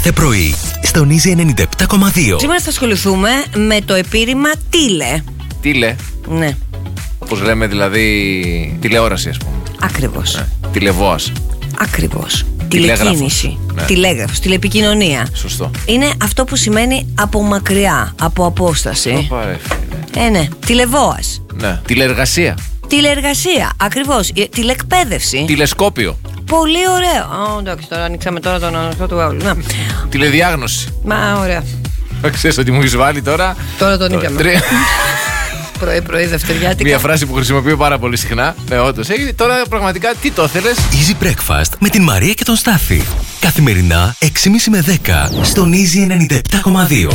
κάθε πρωί στον Easy 97,2. Σήμερα θα ασχοληθούμε με το επίρρημα τίλε. Τίλε. Ναι. Όπως λέμε δηλαδή τηλεόραση, ας πούμε. Ακριβώς. Ναι. Τηλεβόας. Τηλεκίνηση. Ναι. Τηλέγραφος. Τηλεπικοινωνία. Σωστό. Είναι αυτό που σημαίνει από μακριά, από απόσταση. Ναι. Τηλεβόας. Ναι. Τηλεεργασία. Τηλεεργασία. Ακριβώς. Τηλεκπαίδευση. Τηλεσκόπιο. Πολύ ωραίο. Εντάξει, τώρα ανοίξαμε τώρα τον αυτό του άλλου. Τηλεδιάγνωση. Μα ωραία. Ξέρεις ότι μου έχεις βάλει τώρα. Τώρα τον είδαμε. Πρωί, δευτεριάτικα. Μια φράση που χρησιμοποιώ πάρα πολύ συχνά. Ναι, όντως. Τώρα πραγματικά τι το θέλεις. Easy Breakfast με την Μαρία και τον Στάφη. Καθημερινά 6.30 με 10 στον Easy 97,2.